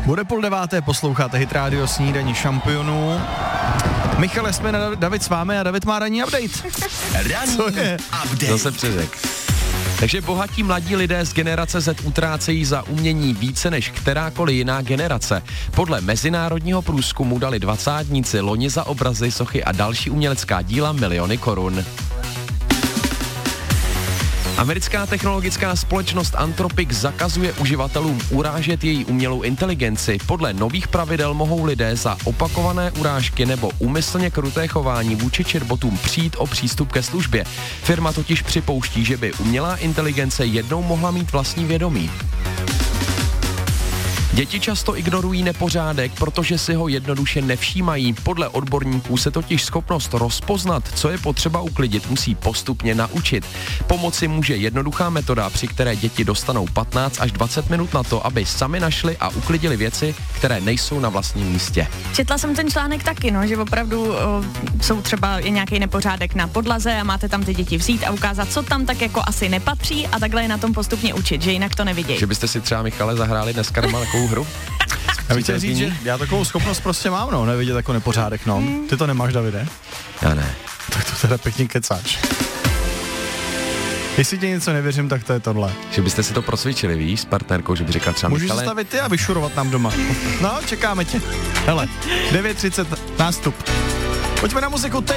Bude 8:30, posloucháte Hit Radio Snídaní šampionů. Michale, jsme na David s vámi a David má ranní update. Ranní update. Zase předek. Takže bohatí mladí lidé z generace Z utrácejí za umění více než kterákoliv jiná generace. Podle mezinárodního průzkumu dali 20 loni za obrazy, sochy a další umělecká díla miliony korun. Americká technologická společnost Anthropic zakazuje uživatelům urážet její umělou inteligenci. Podle nových pravidel mohou lidé za opakované urážky nebo úmyslně kruté chování vůči chatbotům přijít o přístup ke službě. Firma totiž připouští, že by umělá inteligence jednou mohla mít vlastní vědomí. Děti často ignorují nepořádek, protože si ho jednoduše nevšímají. Podle odborníků se totiž schopnost rozpoznat, co je potřeba uklidit, musí postupně naučit. Pomoci může jednoduchá metoda, při které děti dostanou 15 až 20 minut na to, aby sami našli a uklidili věci, které nejsou na vlastním místě. Četla jsem ten článek taky, že opravdu jsou třeba je nějaký nepořádek na podlaze a máte tam ty děti vzít a ukázat, co tam tak jako asi nepatří a takhle je na tom postupně učit, že jinak to nevidějí. Že byste si třeba, Michale, zahráli dneska doma takovou hru? Já bych chtěl říct, že já takovou schopnost prostě mám, nevidět jako nepořádek, Ty to nemáš, Davide? Já ne. Tak to teda pěkně kecáš. Jestli ti něco nevěřím, tak to je tohle. Že byste si to procvičili, víš, s partnerkou, že by řekla třeba Můžeš Michale. zastavit ty a vyšurovat nám doma. No, čekáme tě. Hele, 9:30 nástup. Pojďme na muziku teď.